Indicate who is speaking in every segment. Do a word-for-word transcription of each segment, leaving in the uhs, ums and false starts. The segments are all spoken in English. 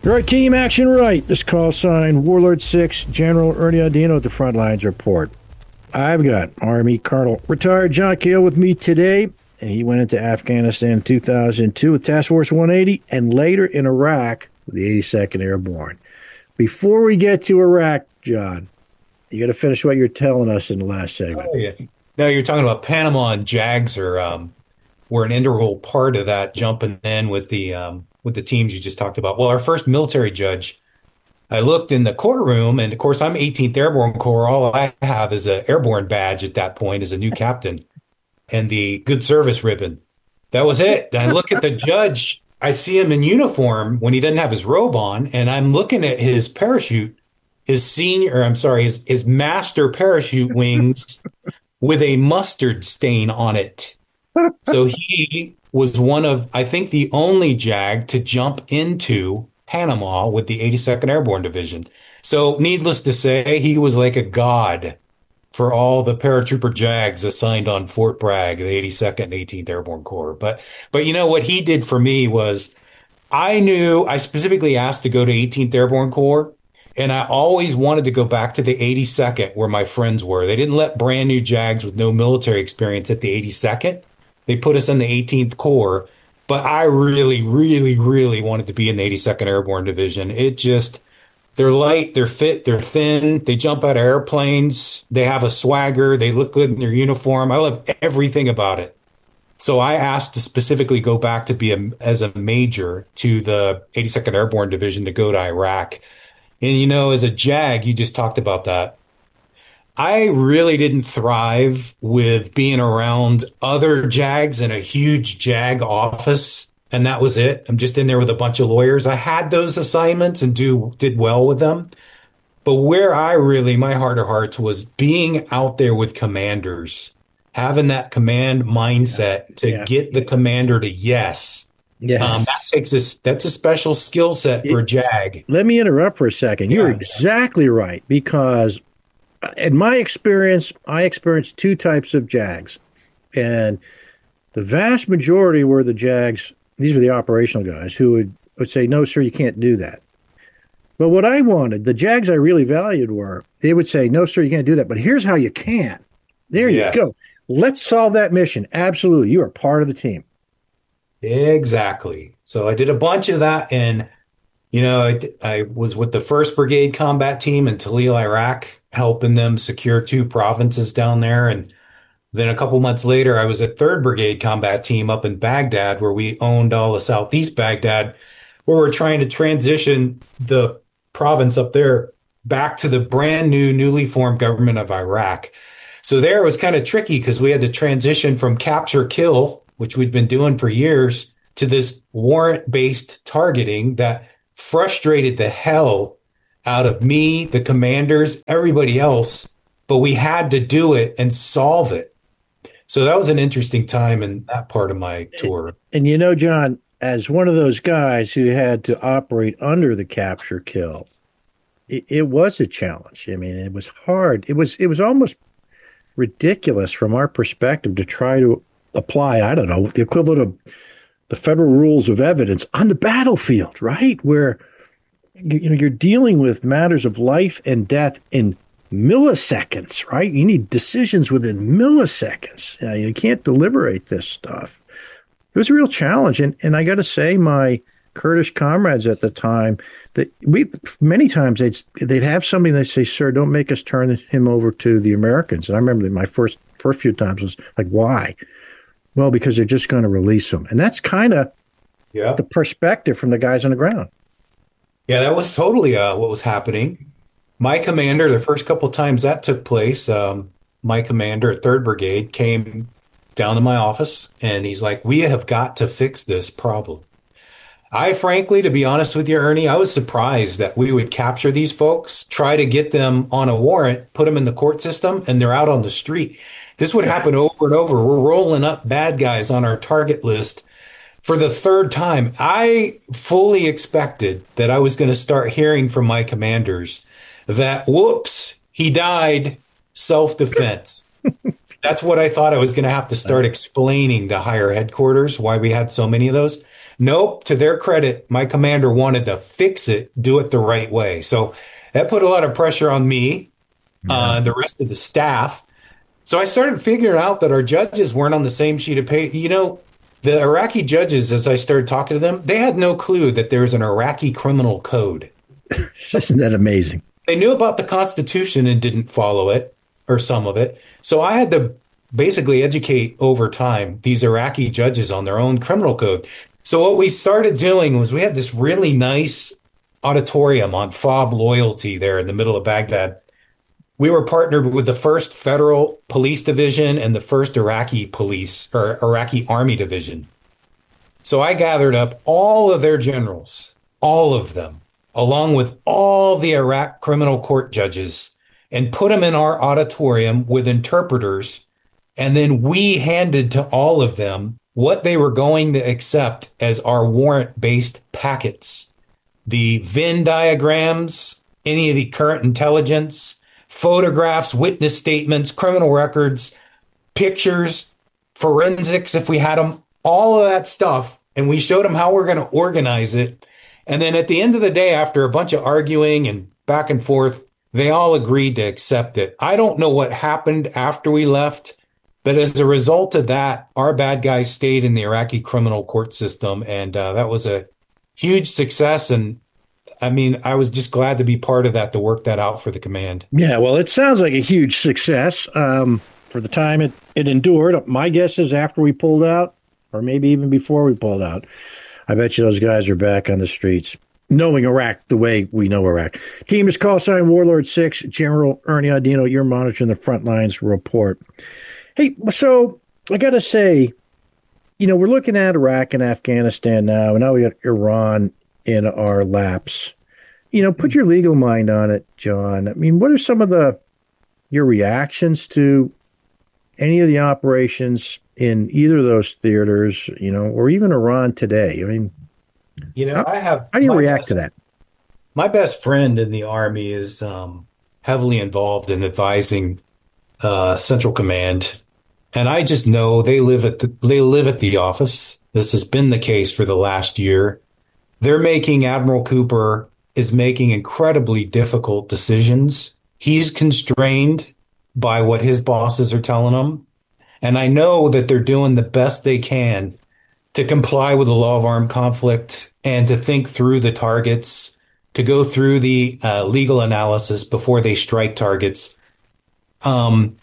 Speaker 1: All right, team action right. This call sign Warlord six, General Ernie Audino at the front lines report. I've got Army Colonel retired John Keel with me today, and he went into Afghanistan in two thousand two with Task Force one eighty and later in Iraq with the eighty-second Airborne. Before we get to Iraq, John, you got to finish what you're telling us in the last segment.
Speaker 2: Oh, yeah. No, you're talking about Panama and JAGs are um, were an integral part of that, jumping in with the um, with the teams you just talked about. Well, our first military judge, I looked in the courtroom, and of course, I'm eighteenth Airborne Corps. All I have is an airborne badge at that point as a new captain and the good service ribbon. That was it. And I look at the judge. I see him in uniform when he doesn't have his robe on, and I'm looking at his parachute, his senior, or I'm sorry, his, his master parachute wings with a mustard stain on it. So he was one of, I think, the only JAG to jump into Panama with the eighty-second Airborne Division. So needless to say, he was like a god for all the paratrooper JAGs assigned on Fort Bragg, the eighty-second and eighteenth Airborne Corps. But, but you know, what he did for me was I knew I specifically asked to go to eighteenth Airborne Corps, and I always wanted to go back to the eighty-second where my friends were. They didn't let brand new JAGs with no military experience at the eighty-second. They put us in the eighteenth Corps. But I really, really, really wanted to be in the eighty-second Airborne Division. It just, they're light, they're fit, they're thin, they jump out of airplanes, they have a swagger, they look good in their uniform. I love everything about it. So I asked to specifically go back to be a, as a major to the eighty-second Airborne Division to go to Iraq. And, you know, as a JAG, you just talked about that. I really didn't thrive with being around other JAGs in a huge JAG office, and that was it. I'm just in there with a bunch of lawyers. I had those assignments and do did well with them. But where I really, my heart of hearts was being out there with commanders, having that command mindset to yeah. get the commander to yes. Yes. Um, that takes us, that's a special skill set for a JAG.
Speaker 1: Let me interrupt for a second. You're yeah. exactly right, because in my experience, I experienced two types of JAGs, and the vast majority were the JAGs. These were the operational guys who would, would say, no, sir, you can't do that. But what I wanted, the JAGs I really valued were, they would say, no, sir, you can't do that, but here's how you can. There yes. you go. Let's solve that mission. Absolutely. You are part of the team.
Speaker 2: Exactly. So I did a bunch of that, and you know, I, I was with the first Brigade Combat Team in Talil, Iraq, helping them secure two provinces down there. And then a couple months later, I was at third Brigade Combat Team up in Baghdad, where we owned all of Southeast Baghdad, where we're trying to transition the province up there back to the brand new, newly formed government of Iraq. So there it was kind of tricky because we had to transition from capture kill, which we'd been doing for years, to this warrant-based targeting that frustrated the hell out of me, the commanders, everybody else, but we had to do it and solve it. So that was an interesting time in that part of my tour.
Speaker 1: And, and you know, John, as one of those guys who had to operate under the capture kill, it, it was a challenge. I mean, it was hard. It was it was almost ridiculous from our perspective to try to apply, I don't know, the equivalent of the federal rules of evidence on the battlefield, right? Where you, you know, you're dealing with matters of life and death in milliseconds, right? You need decisions within milliseconds. Uh, you can't deliberate this stuff. It was a real challenge. And, and I got to say, my Kurdish comrades at the time, that we many times they'd, they'd have somebody, they'd say, sir, don't make us turn him over to the Americans. And I remember my first, first few times was like, why? Well, because they're just going to release them. And that's kind of yeah. the perspective from the guys on the ground.
Speaker 2: Yeah, that was totally uh, what was happening. My commander, the first couple of times that took place, um, my commander at third Brigade came down to my office, and he's like, we have got to fix this problem. I frankly, to be honest with you, Ernie, I was surprised that we would capture these folks, try to get them on a warrant, put them in the court system, and they're out on the street. This would happen over and over. We're rolling up bad guys on our target list for the third time. I fully expected that I was going to start hearing from my commanders that, whoops, he died, self-defense. That's what I thought I was going to have to start explaining to higher headquarters, why we had so many of those. Nope. To their credit, my commander wanted to fix it, do it the right way. So that put a lot of pressure on me,
Speaker 1: Yeah.
Speaker 2: uh, the rest of the staff. So I started figuring out that our judges weren't on the same sheet of paper. You know, the Iraqi judges, as I started talking to them, they had no clue that there's an Iraqi criminal code.
Speaker 1: Isn't that amazing?
Speaker 2: They knew about the Constitution and didn't follow it, or some of it. So I had to basically educate over time these Iraqi judges on their own criminal code. So what we started doing was we had this really nice auditorium on Fob Loyalty there in the middle of Baghdad. We were partnered with the first Federal Police Division and the first Iraqi Police or Iraqi Army Division. So I gathered up all of their generals, all of them, along with all the Iraq criminal court judges, and put them in our auditorium with interpreters. And then we handed to all of them what they were going to accept as our warrant-based packets. The Venn diagrams, any of the current intelligence, photographs, witness statements, criminal records, pictures, forensics, if we had them, all of that stuff. And we showed them how we're going to organize it. And then at the end of the day, after a bunch of arguing and back and forth, they all agreed to accept it. I don't know what happened after we left, but as a result of that, our bad guys stayed in the Iraqi criminal court system. And uh, that was a huge success. And I mean, I was just glad to be part of that, to work that out for the command.
Speaker 1: Yeah, well, it sounds like a huge success um, for the time it, it endured. My guess is after we pulled out, or maybe even before we pulled out, I bet you those guys are back on the streets, knowing Iraq the way we know Iraq. Team is call sign Warlord six. General Ernie Audino, you're monitoring the front lines report. Hey, so I got to say, you know, we're looking at Iraq and Afghanistan now, and now we got Iran in our laps. You know, put your legal mind on it, John. I mean, what are some of the your reactions to any of the operations in either of those theaters, you know, or even Iran today? I mean,
Speaker 2: you know,
Speaker 1: how,
Speaker 2: I have.
Speaker 1: How do you react
Speaker 2: best,
Speaker 1: to that?
Speaker 2: My best friend in the Army is um, heavily involved in advising uh, Central Command, and I just know they live at the they live at the office. This has been the case for the last year. They're making Admiral Cooper is making incredibly difficult decisions. He's constrained by what his bosses are telling him. And I know that they're doing the best they can to comply with the law of armed conflict and to think through the targets, to go through the uh, legal analysis before they strike targets. Um,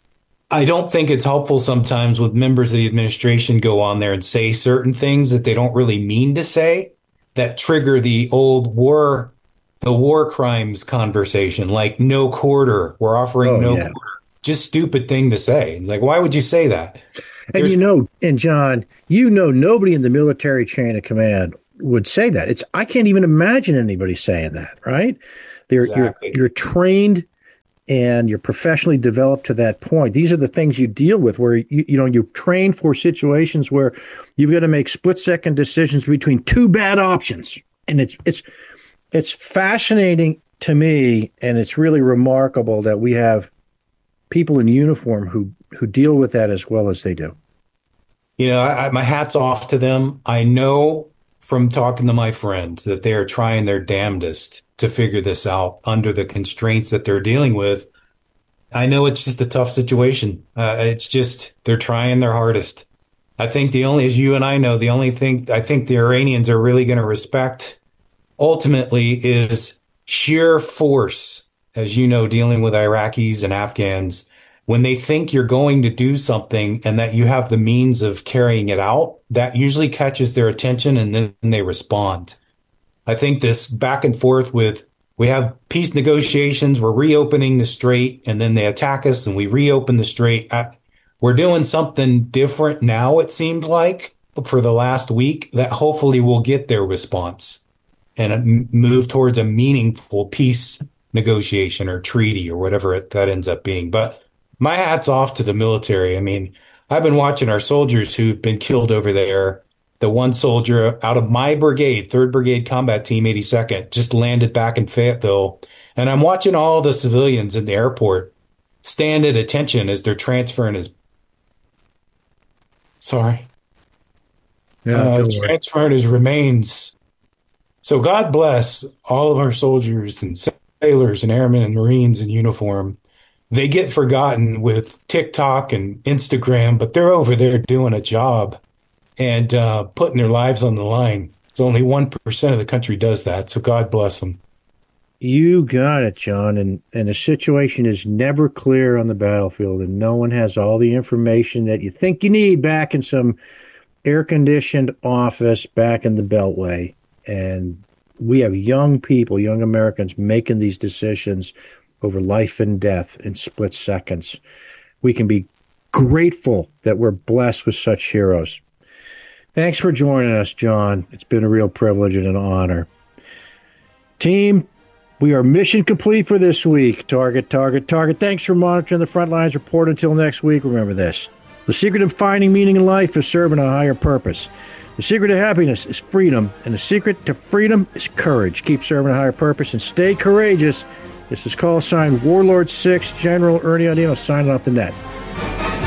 Speaker 2: I don't think it's helpful sometimes when members of the administration go on there and say certain things that they don't really mean to say, that trigger the old war, the war crimes conversation, like no quarter. We're offering
Speaker 1: Oh,
Speaker 2: no
Speaker 1: yeah.
Speaker 2: quarter. Just stupid thing to say. Like, why would you say that?
Speaker 1: And
Speaker 2: There's-
Speaker 1: you know, and John, you know, nobody in the military chain of command would say that. It's I can't even imagine anybody saying that, right? They're,
Speaker 2: Exactly.
Speaker 1: You're you're trained and you're professionally developed to that point. These are the things you deal with where you you know you've trained for situations where you've got to make split second decisions between two bad options, and it's it's it's fascinating to me, and it's really remarkable that we have people in uniform who who deal with that as well as they do.
Speaker 2: You know, I, I, my hat's off to them. I know from talking to my friends that they are trying their damnedest to figure this out under the constraints that they're dealing with. I know it's just a tough situation. Uh, it's just they're trying their hardest. I think the only, as you and I know, the only thing I think the Iranians are really going to respect ultimately is sheer force, as you know, dealing with Iraqis and Afghans. When they think you're going to do something and that you have the means of carrying it out, that usually catches their attention and then they respond. I think this back and forth with, we have peace negotiations, we're reopening the strait, and then they attack us and we reopen the strait. I, we're doing something different now, it seemed like, for the last week that hopefully will get their response and move towards a meaningful peace negotiation or treaty or whatever it, that ends up being. But my hat's off to the military. I mean, I've been watching our soldiers who've been killed over there. The one soldier out of my brigade, third Brigade Combat Team eighty-second, just landed back in Fayetteville. And I'm watching all the civilians in the airport stand at attention as they're transferring his. Sorry.
Speaker 1: Yeah,
Speaker 2: uh,
Speaker 1: don't worry.
Speaker 2: transferring his remains. So God bless all of our soldiers and sailors and airmen and Marines in uniform. They get forgotten with TikTok and Instagram, but they're over there doing a job and uh, putting their lives on the line. It's only one percent of the country does that. So God bless them.
Speaker 1: You got it, John. And and the situation is never clear on the battlefield, and no one has all the information that you think you need back in some air-conditioned office back in the Beltway. And we have young people, young Americans, making these decisions over life and death in split seconds. We can be grateful that we're blessed with such heroes. Thanks for joining us, John. It's been a real privilege and an honor. Team, we are mission complete for this week. Target, target, target. Thanks for monitoring the Frontlines Report. Until next week, remember this. The secret of finding meaning in life is serving a higher purpose. The secret of happiness is freedom, and the secret to freedom is courage. Keep serving a higher purpose and stay courageous. This is call sign Warlord six, General Ernie Andino signing off the net.